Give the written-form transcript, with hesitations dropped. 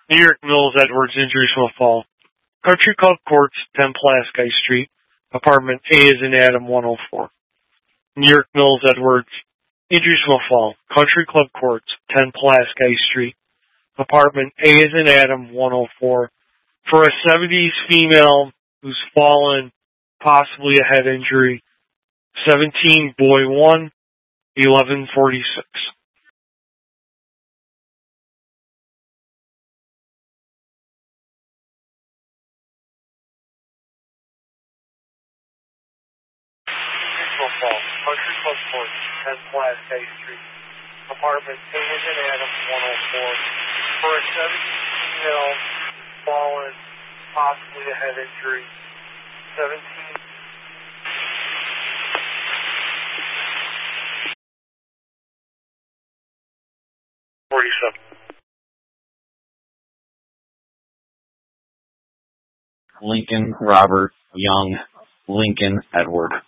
New York Mills Edwards, injuries will fall. Country Club Courts, 10 Pulaski Street. Apartment A is in Adam 104. New York Mills Edwards, injuries will fall. Country Club Courts, 10 Pulaski Street. Apartment A is in Adam 104. For a 70s female who's fallen, possibly a head injury. 17 boy 1, 1146. Country Club Court, 10 Pulaski Street. Apartment A is in Adam 104. For a 70s female fallen, possibly a head injury. 17. 47. Lincoln Robert Young, Lincoln Edward.